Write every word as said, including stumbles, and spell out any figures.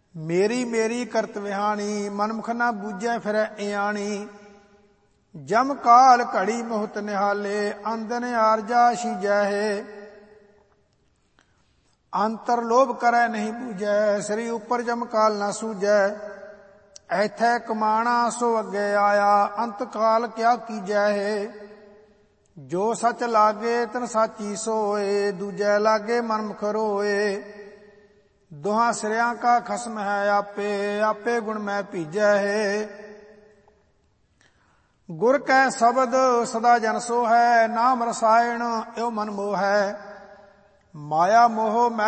ਮੇਰੀ ਮੇਰੀ ਕਰਤ ਵਿਹਾਣੀ, ਮਨਮੁਖ ਨਾ ਬੂਝੈ ਫਿਰੈ ਇਆਣੀ। ਜਮ ਕਾਲ ਘੜੀ ਮੁਹਤ ਨਿਹਾਲੇ, ਅੰਦਨ ਆਰਜਾ ਸੀਜੈ ਹੈ। ਅੰਤਰ ਲੋਭ ਕਰੈ ਨਹੀਂ ਬੂਝੈ, ਸ੍ਰੀ ਉਪਰ ਜਮ ਕਾਲ ਨਾ ਸੂਝੈ। ਐਥੈ ਕਮਾਣਾ ਸੋ ਅੱਗੇ ਆਇਆ, ਅੰਤ ਕਾਲ ਕਿਆ ਕੀਜੈ ਹੈ। ਜੋ ਸਚ ਲਾਗੇ ਤਨ ਸਾਚੀ ਸੋਏ, ਦੂਜੈ ਲਾਗੇ ਮਨਮੁਖ ਰੋਏ। ਦੋਹਾਂ ਸਿਰਿਆਂ ਕਾ ਖਸਮ ਹੈ ਆਪੇ, ਆਪੇ ਗੁਣ ਮੈਂ ਭੀਜੈ ਹੈ। ਗੁਰ ਕੈ ਸ਼ਬਦ ਸਦਾ ਜਨ ਸੋ ਹੈ, ਨਾਮ ਰਸਾਇਣ ਇਉ ਮਨ ਮੋਹ ਹੈ। ਮਾਇਆ ਮੋਹ